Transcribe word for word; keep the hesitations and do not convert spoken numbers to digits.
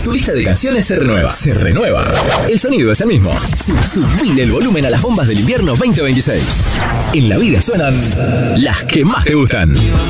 tu lista de canciones se renueva. Se renueva. El sonido es el mismo. Sub- Subile el volumen a las bombas del invierno veinte veintiséis. En la vida suenan las que más te gustan.